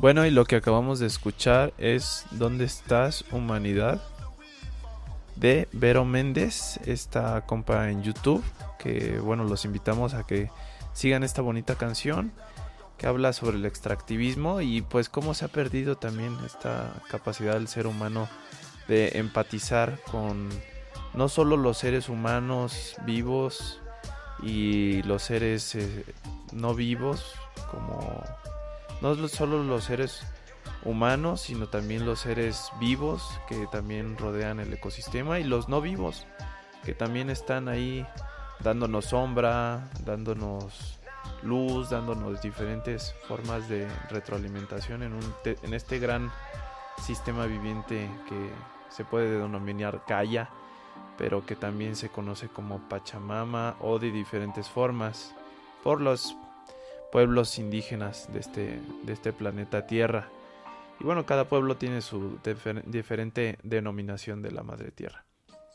Bueno, y lo que acabamos de escuchar es ¿Dónde estás, humanidad? De Vero Méndez, esta compa en YouTube, que bueno, los invitamos a que sigan esta bonita canción que habla sobre el extractivismo y pues cómo se ha perdido también esta capacidad del ser humano de empatizar con no solo los seres humanos vivos y los seres no vivos, como no solo los seres humanos, sino también los seres vivos que también rodean el ecosistema y los no vivos que también están ahí dándonos sombra, dándonos luz, dándonos diferentes formas de retroalimentación en este gran sistema viviente que se puede denominar Gaia, pero que también se conoce como Pachamama o de diferentes formas por los pueblos indígenas de este planeta Tierra. Y bueno, cada pueblo tiene su diferente denominación de la madre tierra.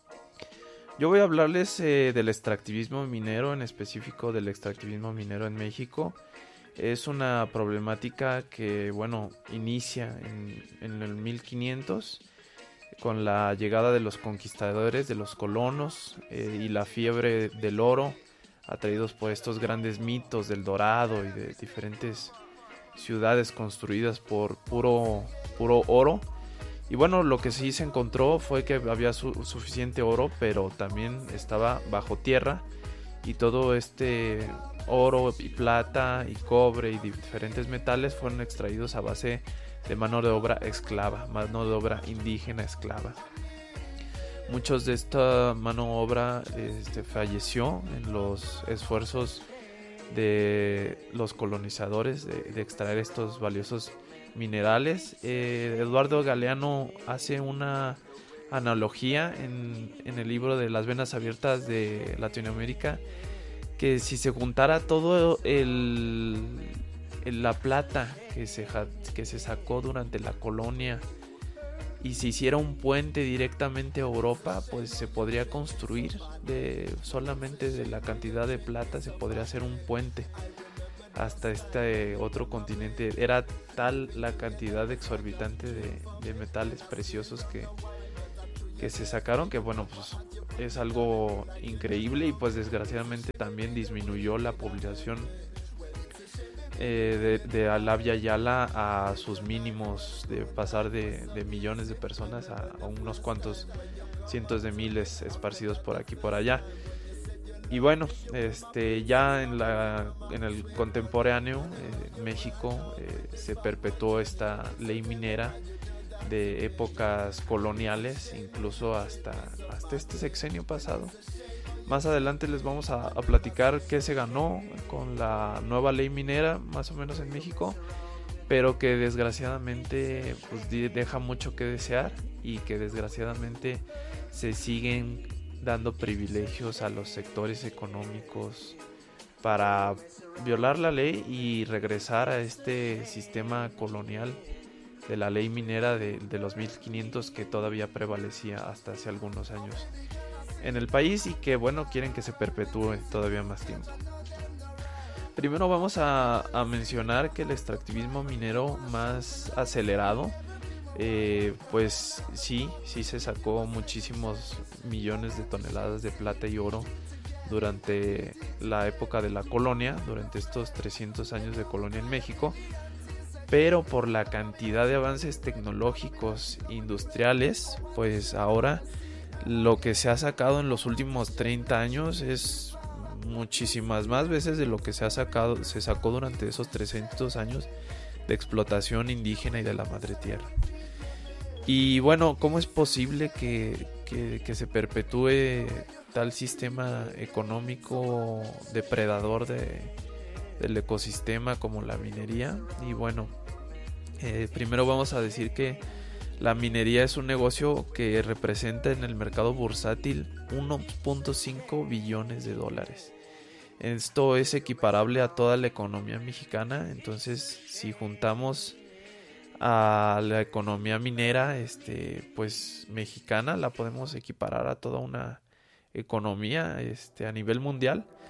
Yo voy a hablarles del extractivismo minero, en específico del extractivismo minero en México. Es una problemática que, bueno, inicia en el 1500 con la llegada de los conquistadores, de los colonos y la fiebre del oro, atraídos por estos grandes mitos del dorado y de diferentes ciudades construidas por puro oro. Y bueno, lo que sí se encontró fue que había suficiente oro, pero también estaba bajo tierra, y todo este oro y plata y cobre y diferentes metales fueron extraídos a base de mano de obra esclava, mano de obra indígena esclava. Muchos de esta mano de obra falleció en los esfuerzos de los colonizadores de extraer estos valiosos minerales. Eduardo Galeano hace una analogía en el libro de Las Venas Abiertas de Latinoamérica, que si se juntara todo la plata que se sacó durante la colonia y se hiciera un puente directamente a Europa, pues se podría construir solamente de la cantidad de plata, se podría hacer un puente hasta este otro continente. Era tal la cantidad exorbitante de metales preciosos que se sacaron, que bueno, pues es algo increíble. Y pues desgraciadamente también disminuyó la población de Alabya Yala a sus mínimos, de pasar de millones de personas a unos cuantos cientos de miles esparcidos por aquí por allá. Y bueno, ya en el contemporáneo México se perpetuó esta ley minera de épocas coloniales, incluso hasta este sexenio pasado. Más adelante les vamos a platicar qué se ganó con la nueva ley minera, más o menos en México, pero que desgraciadamente pues deja mucho que desear, y que desgraciadamente se siguen dando privilegios a los sectores económicos para violar la ley y regresar a este sistema colonial de la ley minera de los 1500 que todavía prevalecía hasta hace algunos años en el país, y que bueno, quieren que se perpetúe todavía más tiempo. Primero vamos a mencionar que el extractivismo minero más acelerado, pues sí se sacó muchísimos millones de toneladas de plata y oro durante la época de la colonia, durante estos 300 años de colonia en México, pero por la cantidad de avances tecnológicos industriales, pues ahora lo que se ha sacado en los últimos 30 años es muchísimas más veces de lo que se sacó durante esos 300 años de explotación indígena y de la madre tierra. Y bueno, ¿cómo es posible que se perpetúe tal sistema económico depredador del ecosistema como la minería? Y bueno, primero vamos a decir que la minería es un negocio que representa en el mercado bursátil 1.5 billones de dólares. Esto es equiparable a toda la economía mexicana. Entonces, si juntamos a la economía minera pues mexicana, la podemos equiparar a toda una economía a nivel mundial.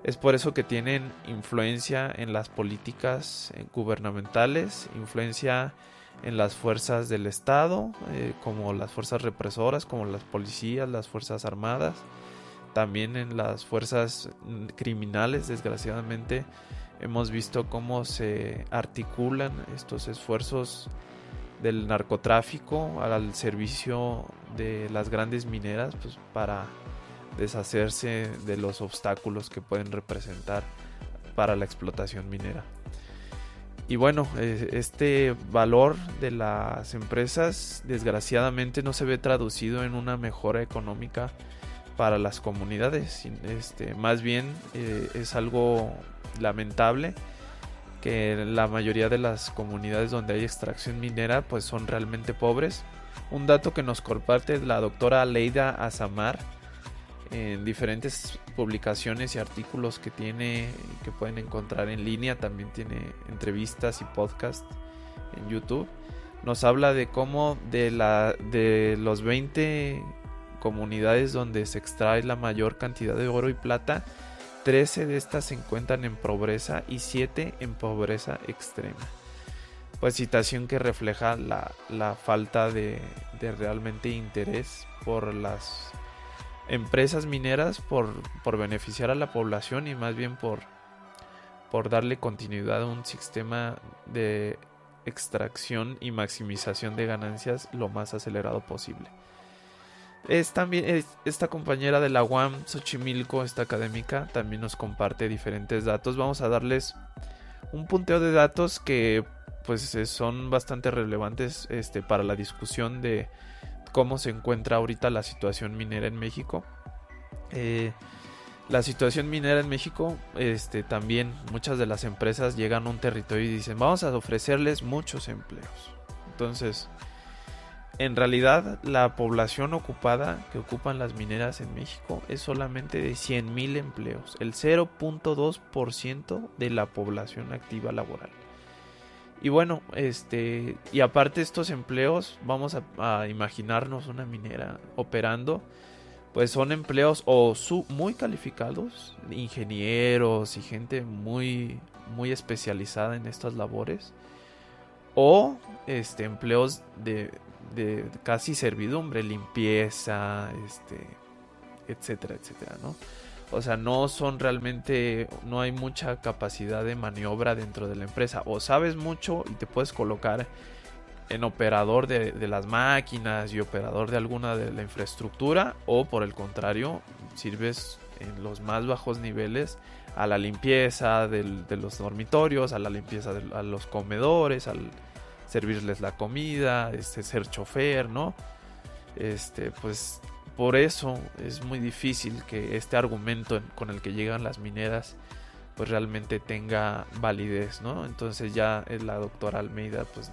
Es por eso que tienen influencia en las políticas gubernamentales, influencia en las fuerzas del Estado, como las fuerzas represoras, como las policías, las fuerzas armadas, también en las fuerzas criminales. Desgraciadamente hemos visto cómo se articulan estos esfuerzos del narcotráfico al servicio de las grandes mineras, pues para deshacerse de los obstáculos que pueden representar para la explotación minera. Y bueno, este valor de las empresas desgraciadamente no se ve traducido en una mejora económica para las comunidades. Más bien es algo lamentable que la mayoría de las comunidades donde hay extracción minera pues son realmente pobres. Un dato que nos comparte la doctora Leida Azamar en diferentes publicaciones y artículos que tiene, que pueden encontrar en línea, también tiene entrevistas y podcasts en YouTube. Nos habla de cómo de los 20 comunidades donde se extrae la mayor cantidad de oro y plata, 13 de estas se encuentran en pobreza y 7 en pobreza extrema. Pues situación que refleja la falta de realmente interés por las empresas mineras por beneficiar a la población y más bien por darle continuidad a un sistema de extracción y maximización de ganancias lo más acelerado posible. También esta compañera de la UAM Xochimilco, esta académica, también nos comparte diferentes datos. Vamos a darles un punteo de datos que pues son bastante relevantes para la discusión de cómo se encuentra ahorita la situación minera en México. La situación minera en México, también muchas de las empresas llegan a un territorio y dicen vamos a ofrecerles muchos empleos. Entonces, en realidad la población ocupada que ocupan las mineras en México es solamente de 100,000 empleos, el 0.2% de la población activa laboral. Y bueno, y aparte de estos empleos, vamos a imaginarnos una minera operando, pues son empleos muy calificados, ingenieros y gente muy, muy especializada en estas labores, o empleos de casi servidumbre, limpieza, etcétera, etcétera, ¿no? O sea, no hay mucha capacidad de maniobra dentro de la empresa. O sabes mucho y te puedes colocar en operador de las máquinas y operador de alguna de la infraestructura, o por el contrario, sirves en los más bajos niveles a la limpieza de los dormitorios, a la limpieza a los comedores, al servirles la comida, ser chofer, ¿no? Pues por eso es muy difícil que este argumento con el que llegan las mineras pues realmente tenga validez, ¿no? Entonces ya la doctora Almeida pues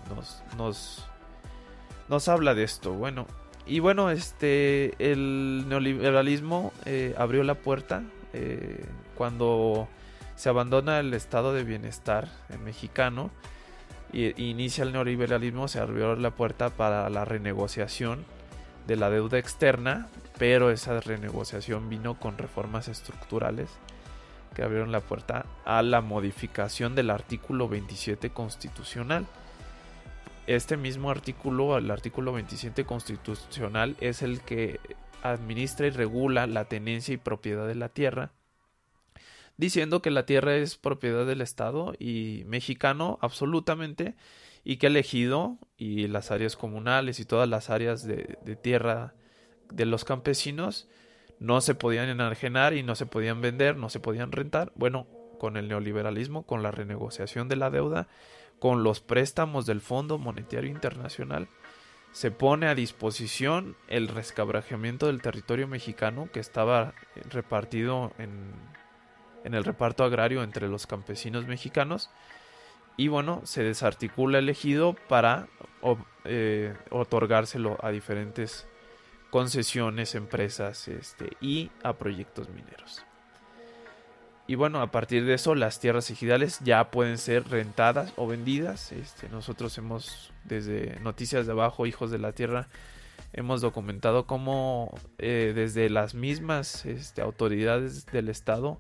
nos habla de esto. Bueno, y bueno, el neoliberalismo abrió la puerta cuando se abandona el estado de bienestar mexicano y inicia el neoliberalismo. Se abrió la puerta para la renegociación de la deuda externa, pero esa renegociación vino con reformas estructurales que abrieron la puerta a la modificación del artículo 27 constitucional. Este mismo artículo, el artículo 27 constitucional, es el que administra y regula la tenencia y propiedad de la tierra, diciendo que la tierra es propiedad del Estado y mexicano absolutamente, y que el ejido y las áreas comunales y todas las áreas de tierra de los campesinos no se podían enajenar y no se podían vender, no se podían rentar. Bueno, con el neoliberalismo, con la renegociación de la deuda, con los préstamos del Fondo Monetario Internacional, se pone a disposición el resquebrajamiento del territorio mexicano que estaba repartido en el reparto agrario entre los campesinos mexicanos. Y bueno, se desarticula el ejido para otorgárselo a diferentes concesiones, empresas y a proyectos mineros. Y bueno, a partir de eso las tierras ejidales ya pueden ser rentadas o vendidas. Nosotros desde Noticias de Abajo, Hijos de la Tierra, hemos documentado cómo desde las mismas autoridades del Estado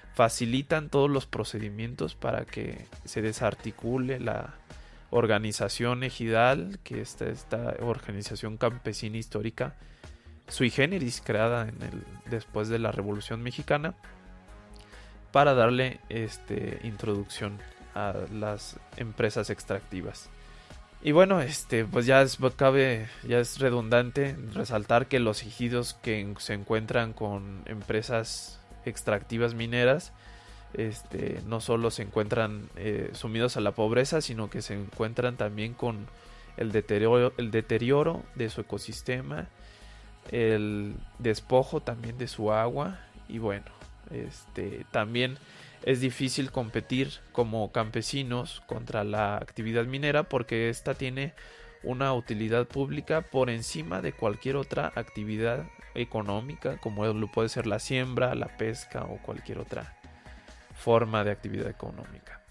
facilitan todos los procedimientos para que se desarticule la organización ejidal, que esta organización campesina histórica sui generis, creada después de la Revolución Mexicana, para darle introducción a las empresas extractivas. Y bueno, pues ya es redundante resaltar que los ejidos que se encuentran con empresas extractivas mineras, no solo se encuentran sumidos a la pobreza, sino que se encuentran también con el deterioro de su ecosistema, el despojo también de su agua, y bueno, también es difícil competir como campesinos contra la actividad minera, porque esta tiene una utilidad pública por encima de cualquier otra actividad económica, como lo puede ser la siembra, la pesca o cualquier otra forma de actividad económica.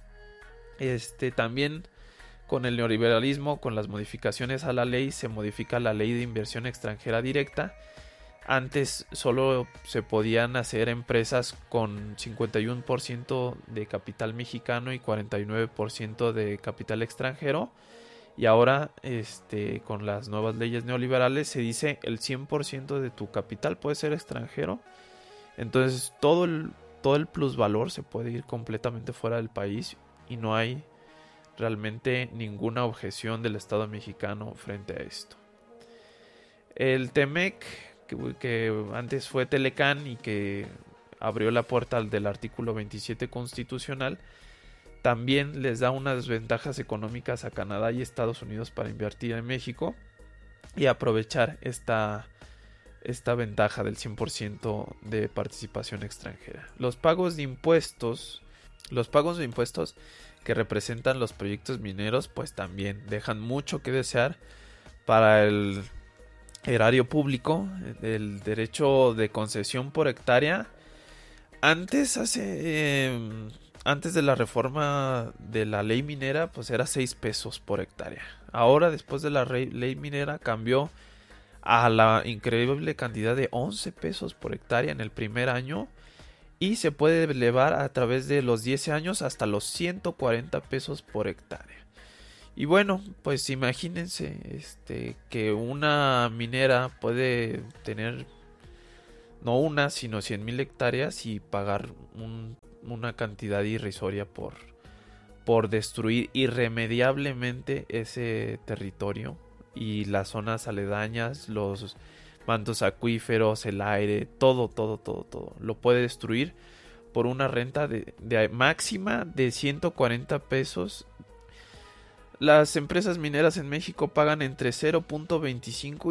También con el neoliberalismo, con las modificaciones a la ley, se modifica la ley de inversión extranjera directa. Antes solo se podían hacer empresas con 51% de capital mexicano y 49% de capital extranjero. Y ahora, con las nuevas leyes neoliberales, se dice el 100% de tu capital puede ser extranjero. Entonces todo el plusvalor se puede ir completamente fuera del país y no hay realmente ninguna objeción del Estado mexicano frente a esto. El TEMEC, que antes fue Telecán y que abrió la puerta del artículo 27 constitucional, también les da unas ventajas económicas a Canadá y Estados Unidos para invertir en México y aprovechar esta ventaja del 100% de participación extranjera. Los pagos de impuestos que representan los proyectos mineros, pues también dejan mucho que desear para el erario público. El derecho de concesión por hectárea, antes de la reforma de la ley minera, pues era 6 pesos por hectárea. Ahora, después de la ley minera, cambió a la increíble cantidad de 11 pesos por hectárea en el primer año, y se puede elevar a través de los 10 años hasta los 140 pesos por hectárea. Y bueno, pues imagínense que una minera puede tener no una, sino 100,000 hectáreas y pagar una cantidad irrisoria por destruir irremediablemente ese territorio y las zonas aledañas, los mantos acuíferos, el aire, todo lo puede destruir por una renta de máxima de 140 pesos. Las empresas mineras en México pagan entre 0.25 y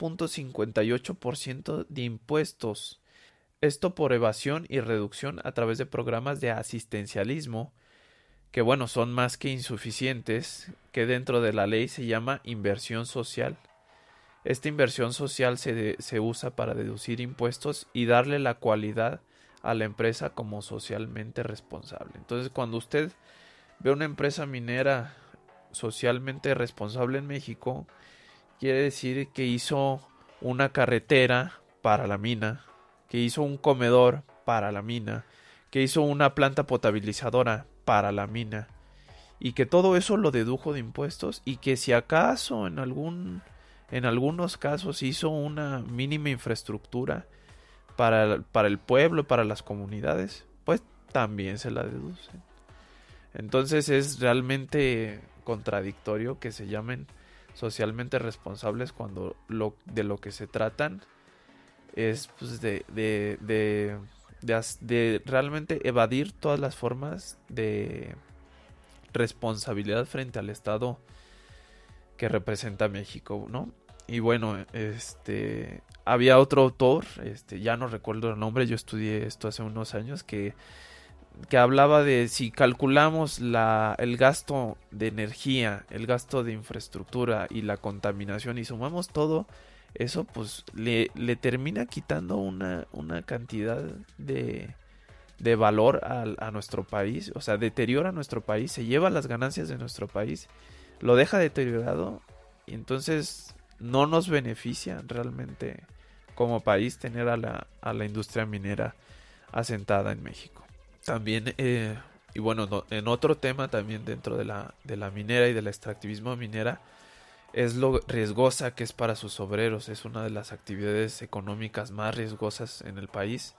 0.58% de impuestos. Esto por evasión y reducción a través de programas de asistencialismo, que bueno, son más que insuficientes, que dentro de la ley se llama inversión social. Esta inversión social se usa para deducir impuestos y darle la cualidad a la empresa como socialmente responsable. Entonces, cuando usted ve una empresa minera socialmente responsable en México, quiere decir que hizo una carretera para la mina, que hizo un comedor para la mina, que hizo una planta potabilizadora para la mina, y que todo eso lo dedujo de impuestos, y que si acaso en algunos casos hizo una mínima infraestructura para el pueblo, para las comunidades, pues también se la deducen. Entonces es realmente contradictorio que se llamen socialmente responsables cuando de lo que se tratan es pues de realmente evadir todas las formas de responsabilidad frente al Estado que representa México, ¿no? Y bueno, había otro autor, ya no recuerdo el nombre, yo estudié esto hace unos años, que hablaba de si calculamos el gasto de energía, el gasto de infraestructura y la contaminación y sumamos todo eso, pues le termina quitando una cantidad de valor a nuestro país, o sea, deteriora nuestro país, se lleva las ganancias de nuestro país, lo deja deteriorado, y entonces no nos beneficia realmente como país tener a la industria minera asentada en México. También, y bueno, en otro tema también dentro de la minera y del extractivismo minera, es lo riesgosa que es para sus obreros. Es una de las actividades económicas más riesgosas en el país.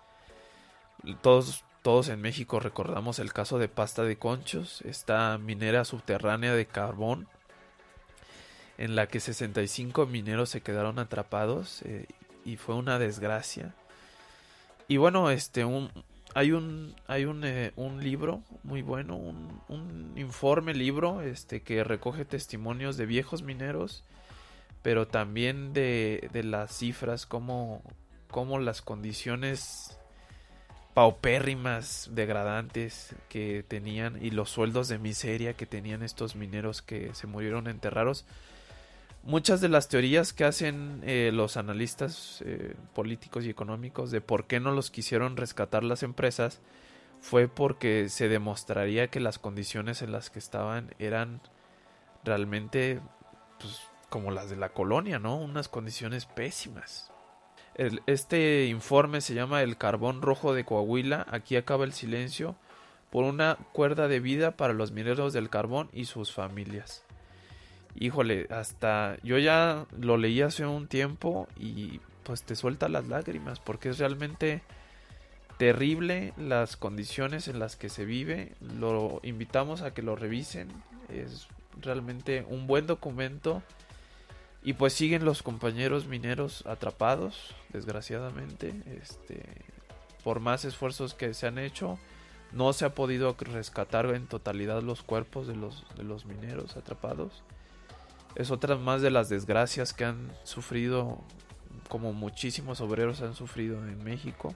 Todos en México recordamos el caso de Pasta de Conchos, esta minera subterránea de carbón, en la que 65 mineros se quedaron atrapados, y fue una desgracia. Y bueno, hay un libro muy bueno, un informe libro que recoge testimonios de viejos mineros, pero también de las cifras, como las condiciones paupérrimas, degradantes que tenían, y los sueldos de miseria que tenían estos mineros que se murieron enterrados. Muchas de las teorías que hacen los analistas políticos y económicos de por qué no los quisieron rescatar las empresas fue porque se demostraría que las condiciones en las que estaban eran realmente, pues, como las de la colonia, ¿no? Unas condiciones pésimas. Este informe se llama El Carbón Rojo de Coahuila, aquí acaba el silencio, por una cuerda de vida para los mineros del carbón y sus familias. Híjole, hasta yo ya lo leí hace un tiempo y pues te suelta las lágrimas, porque es realmente terrible las condiciones en las que se vive. Lo invitamos a que lo revisen, es realmente un buen documento. Y pues siguen los compañeros mineros atrapados, desgraciadamente. Por más esfuerzos que se han hecho, no se ha podido rescatar en totalidad los cuerpos de los mineros atrapados. Es otra más de las desgracias que han sufrido, como muchísimos obreros han sufrido en México.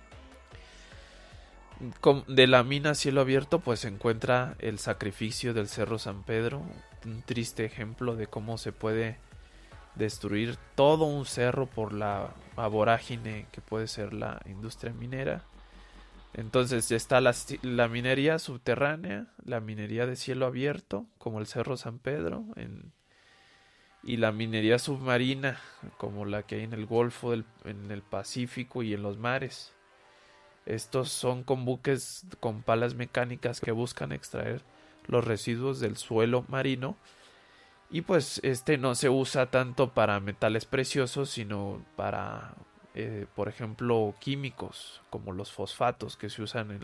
De la mina Cielo Abierto pues se encuentra el sacrificio del Cerro San Pedro, un triste ejemplo de cómo se puede destruir todo un cerro por la vorágine que puede ser la industria minera. Entonces está la minería subterránea, la minería de cielo abierto, como el Cerro San Pedro, y la minería submarina, como la que hay en el Golfo, en el Pacífico y en los mares. Estos son con buques con palas mecánicas que buscan extraer los residuos del suelo marino. Y pues no se usa tanto para metales preciosos, sino para, por ejemplo, químicos como los fosfatos que se usan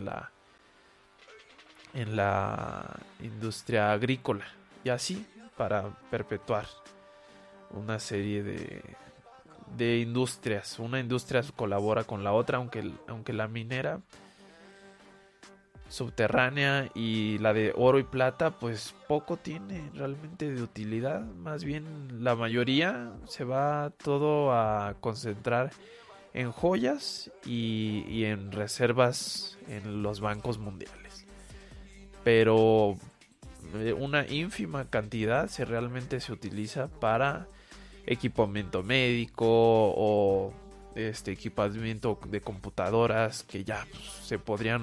en la industria agrícola. Y así, para perpetuar una serie de industrias. Una industria colabora con la otra, aunque la minera subterránea y la de oro y plata pues poco tiene realmente de utilidad. Más bien la mayoría se va todo a concentrar en joyas y en reservas en los bancos mundiales, pero una ínfima cantidad realmente se utiliza para equipamiento médico o equipamiento de computadoras que ya pues, se podrían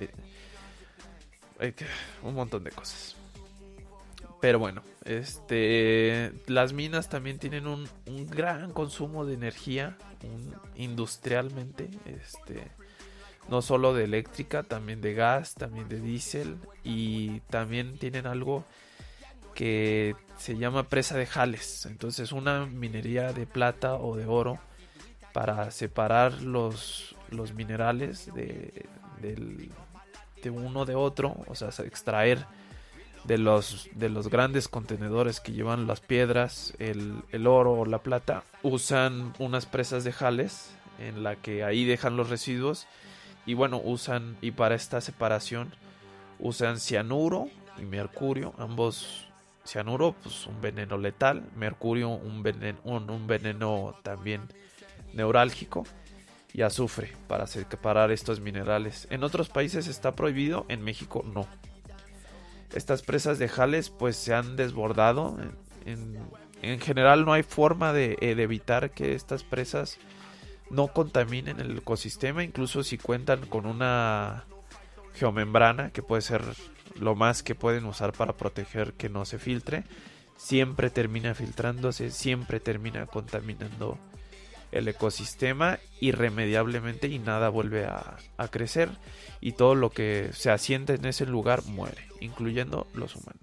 un montón de cosas. Pero bueno, las minas también tienen un gran consumo de energía, industrialmente, no solo de eléctrica, también de gas, también de diésel, y también tienen algo que se llama presa de jales. Entonces una minería de plata o de oro para separar los minerales de uno de otro, o sea, extraer de los grandes contenedores que llevan las piedras, el oro o la plata. Usan unas presas de jales en la que ahí dejan los residuos, y bueno, y para esta separación usan cianuro y mercurio, ambos. Cianuro, pues un veneno letal, mercurio un veneno también neurálgico, y azufre para separar estos minerales. En otros países está prohibido, en México no. Estas presas de jales pues se han desbordado. En general no hay forma de evitar que estas presas no contaminen el ecosistema, incluso si cuentan con una geomembrana, que puede ser lo más que pueden usar para proteger que no se filtre. Siempre termina filtrándose, siempre termina contaminando el ecosistema irremediablemente y nada vuelve a crecer, y todo lo que se asienta en ese lugar muere, incluyendo los humanos.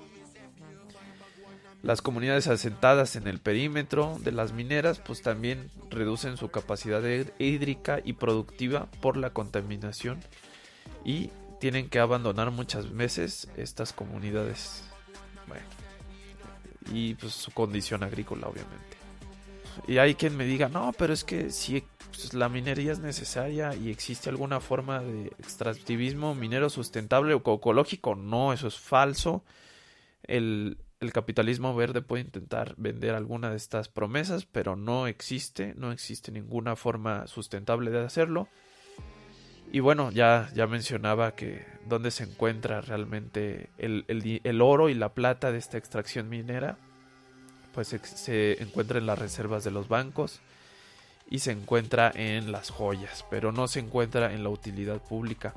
Las comunidades asentadas en el perímetro de las mineras pues también reducen su capacidad hídrica y productiva por la contaminación, y tienen que abandonar muchas veces estas comunidades. Bueno, y pues su condición agrícola, obviamente. Y hay quien me diga, no, pero es que si pues, la minería es necesaria y existe alguna forma de extractivismo minero sustentable o ecológico. No, eso es falso. El capitalismo verde puede intentar vender alguna de estas promesas, pero no existe ninguna forma sustentable de hacerlo. Y bueno, ya mencionaba que dónde se encuentra realmente el oro y la plata de esta extracción minera, pues se encuentra en las reservas de los bancos y se encuentra en las joyas, pero no se encuentra en la utilidad pública.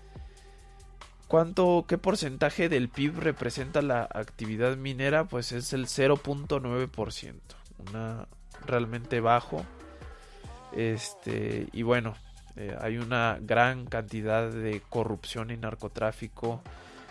¿Qué porcentaje del PIB representa la actividad minera? Pues es el 0.9%, realmente bajo. Y bueno, hay una gran cantidad de corrupción y narcotráfico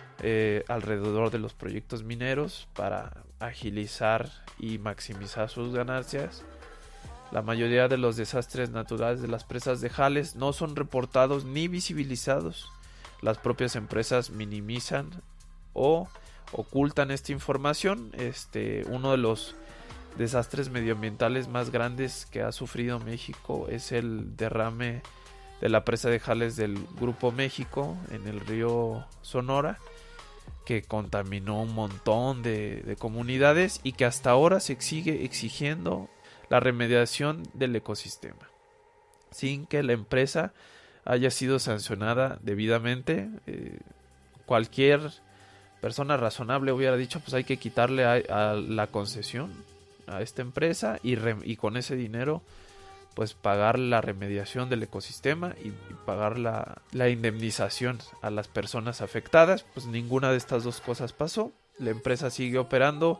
alrededor de los proyectos mineros para agilizar y maximizar sus ganancias. La mayoría de los desastres naturales de las presas de Jales no son reportados ni visibilizados. Las propias empresas minimizan o ocultan esta información. Uno de los desastres medioambientales más grandes que ha sufrido México es el derrame de la presa de Jales del Grupo México en el río Sonora, que contaminó un montón de comunidades y que hasta ahora se sigue exigiendo la remediación del ecosistema sin que la empresa haya sido sancionada debidamente. Cualquier persona razonable hubiera dicho, pues hay que quitarle a la concesión a esta empresa y con ese dinero pues pagar la remediación del ecosistema y pagar la indemnización a las personas afectadas. Pues ninguna de estas dos cosas pasó. La empresa sigue operando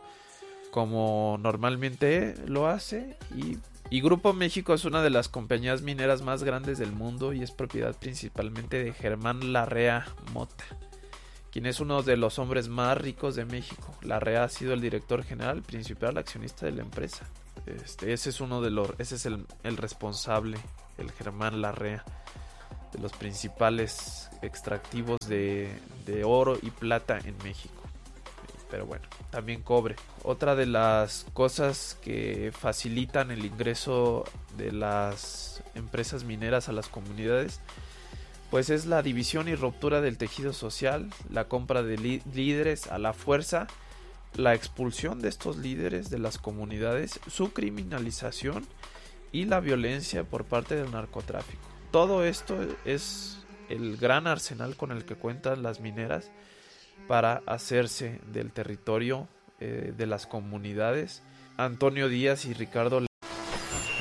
como normalmente lo hace, y Grupo México es una de las compañías mineras más grandes del mundo y es propiedad principalmente de Germán Larrea Mota, quien es uno de los hombres más ricos de México. Larrea ha sido el director general, principal accionista de la empresa. Ese es el responsable, el Germán Larrea, de los principales extractivos de oro y plata en México. Pero bueno, también cobre. Otra de las cosas que facilitan el ingreso de las empresas mineras a las comunidades, pues es la división y ruptura del tejido social, la compra de líderes a la fuerza, la expulsión de estos líderes de las comunidades, su criminalización y la violencia por parte del narcotráfico. Todo esto es el gran arsenal con el que cuentan las mineras para hacerse del territorio de las comunidades. Antonio Díaz y Ricardo